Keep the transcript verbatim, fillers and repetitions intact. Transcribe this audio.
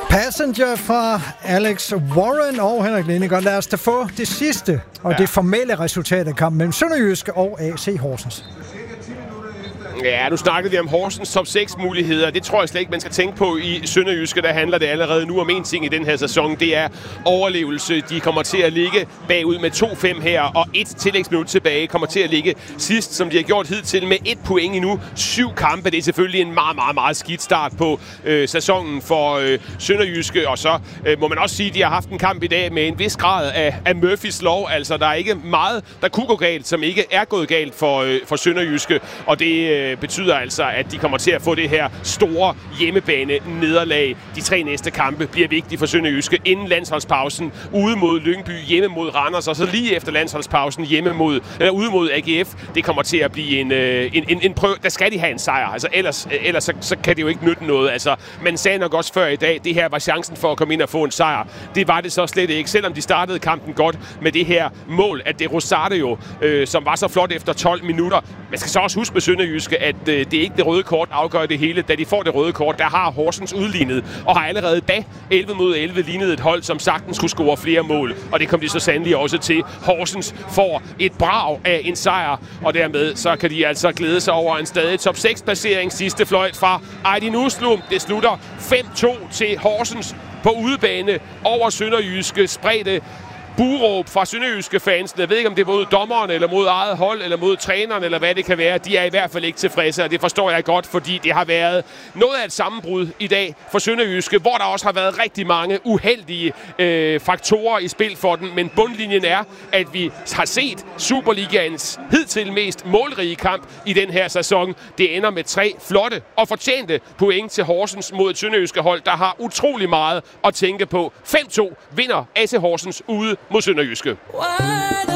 Passenger fra Alex Warren og Henrik Lindegaard. Lad os da få det sidste og ja. det formelle resultat af kampen mellem SønderjyskE og A C Horsens. Ja, nu snakkede vi om Horsens top seks muligheder. Det tror jeg slet ikke, man skal tænke på i SønderjyskE. Der handler det allerede nu om en ting i den her sæson. Det er overlevelse. De kommer til at ligge bagud med to fem her, og et tillægsminut tilbage. Kommer til at ligge sidst, som de har gjort hidtil, med et point endnu. Syv kampe. Det er selvfølgelig en meget, meget, meget skidt start på øh, sæsonen for øh, SønderjyskE. Og så øh, må man også sige, at de har haft en kamp i dag med en vis grad af, af Murphys lov. Altså, der er ikke meget, der kunne gå galt, som ikke er gået galt for, øh, for SønderjyskE. Og det øh, betyder altså, at de kommer til at få det her store hjemmebane nederlag. De tre næste kampe bliver vigtige for SønderjyskE inden landsholdspausen. Ude mod Lyngby, hjemme mod Randers, og så lige efter landsholdspausen hjemme mod, eller ude mod A G F. Det kommer til at blive en, en, en, en prøve. Der skal de have en sejr. Altså, ellers ellers så, så kan det jo ikke nytte noget. Altså, man sagde nok også før i dag, det her var chancen for at komme ind og få en sejr. Det var det så slet ikke, selvom de startede kampen godt med det her mål, at det Rosario, øh, som var så flot efter tolv minutter. Man skal så også huske med SønderjyskE, at øh, det er ikke det røde kort afgør det hele. Da de får det røde kort, der har Horsens udlignet, og har allerede da elleve mod elleve lignet et hold, som sagtens skulle score flere mål. Og det kom de så sandelig også til. Horsens får et brag af en sejr, og dermed så kan de altså glæde sig over en stadig top seks placering. Sidste fløjt fra Aydin Uslum. Det slutter fem to til Horsens på udebane over SønderjyskE. Spredte buråb fra SønderjyskE-fansen. Jeg ved ikke, om det er mod dommeren, eller mod eget hold, eller mod træneren, eller hvad det kan være. De er i hvert fald ikke tilfredse, og det forstår jeg godt, fordi det har været noget af et sammenbrud i dag for SønderjyskE, hvor der også har været rigtig mange uheldige øh, faktorer i spil for den. Men bundlinjen er, at vi har set Superligaens hidtil mest målrige kamp i den her sæson. Det ender med tre flotte og fortjente point til Horsens mod et SønderjyskE-hold, der har utrolig meget at tænke på. fem to vinder A C Horsens ude mod SønderjyskE.